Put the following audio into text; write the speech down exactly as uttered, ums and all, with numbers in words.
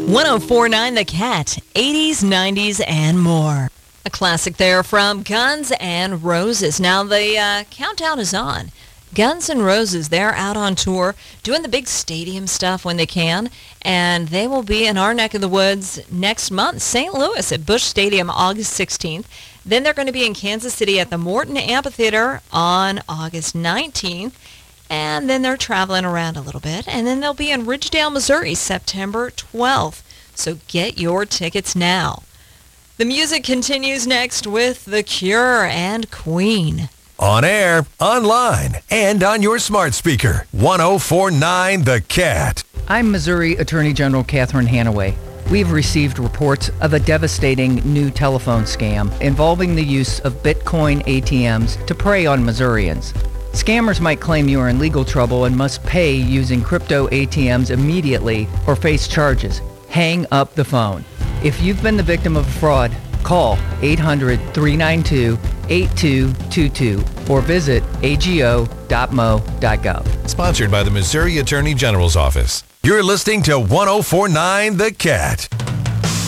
one oh four point nine The Cat, eighties, nineties, and more. A classic there from Guns N' Roses. Now the uh, countdown is on. Guns N' Roses, they're out on tour doing the big stadium stuff when they can, and they will be in our neck of the woods next month, Saint Louis at Busch Stadium, August sixteenth. Then they're going to be in Kansas City at the Morton Amphitheater on August nineteenth, and then they're traveling around a little bit, and then they'll be in Ridgedale, Missouri, September twelfth. So get your tickets now. The music continues next with The Cure and Queen. On air, online, and on your smart speaker. one oh four point nine The Cat. I'm Missouri Attorney General Catherine Hanaway. We've received reports of a devastating new telephone scam involving the use of Bitcoin A T Ms to prey on Missourians. Scammers might claim you are in legal trouble and must pay using crypto A T Ms immediately or face charges. Hang up the phone. If you've been the victim of a fraud, call eight hundred, three nine two, eight two two two or visit a g o dot m o dot gov. Sponsored by the Missouri Attorney General's Office. You're listening to one oh four point nine The Cat.